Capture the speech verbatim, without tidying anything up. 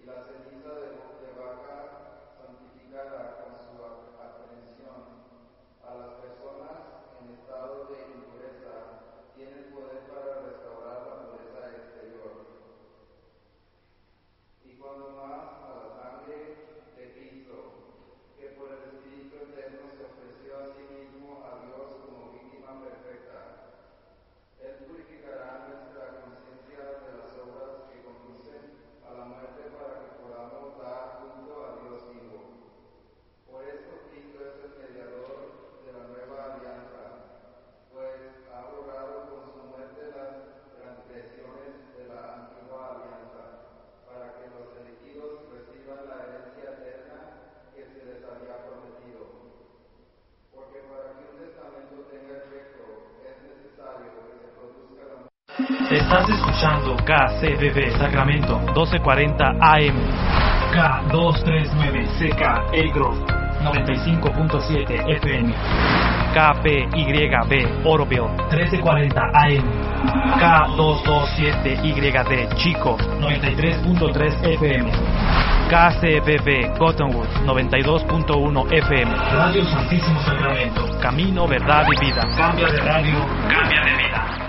y la ceniza de, de vaca santificará con su aprehensión. A las personas en estado de impureza tiene poder para restaurar la pureza exterior. Y cuando más a la sangre de Cristo, que por el Espíritu Eterno se ofreció a sí mismo a Dios como víctima perfecta. Él purificará nuestra conciencia de las obras que conducen a la muerte para que podamos dar culto a Dios vivo. Por esto Cristo es el mediador de la nueva alianza, pues ha borrado con su muerte las transgresiones de la antigua alianza, para que los elegidos reciban la herencia eterna que se les había prometido. Porque para que un testamento tenga efecto, es necesario que se produzca la muerte. Estás escuchando K C B B Sacramento doce cuarenta A M, K doscientos treinta y nueve C K El Grove noventa y cinco punto siete F M, K P Y B Oroville trece cuarenta A M, K doscientos veintisiete Y D Chico noventa y tres punto tres F M, K C B B Cottonwood noventa y dos punto uno F M, Radio Santísimo Sacramento, camino, verdad y vida. Cambia de radio, cambia de vida.